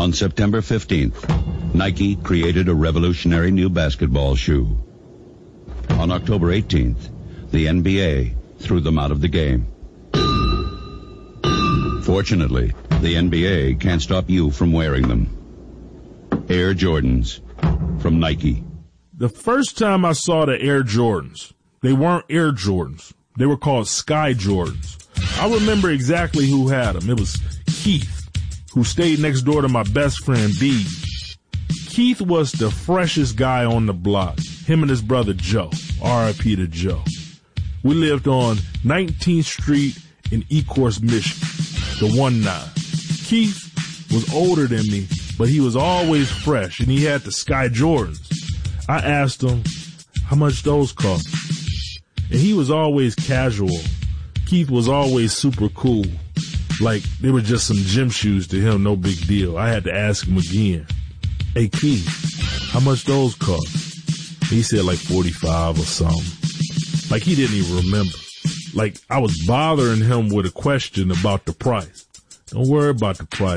On September 15th, Nike created a revolutionary new basketball shoe. On October 18th, the NBA threw them out of the game. Fortunately, the NBA can't stop you from wearing them. Air Jordans from Nike. The first time I saw the Air Jordans, they weren't Air Jordans. They were called Sky Jordans. I remember exactly who had them. It was Keith, who stayed next door to my best friend, B. Keith was the freshest guy on the block. Him and his brother, Joe. R.I.P. to Joe. We lived on 19th Street in Ecorse, Michigan, the 1-9. Keith was older than me, but he was always fresh, and he had the Sky Jordans. I asked him how much those cost, and he was always casual. Keith was always super cool. Like, they were just some gym shoes to him, no big deal. I had to ask him again, hey, Keith, how much those cost? He said like 45 or something. Like, he didn't even remember. Like, I was bothering him with a question about the price. Don't worry about the price.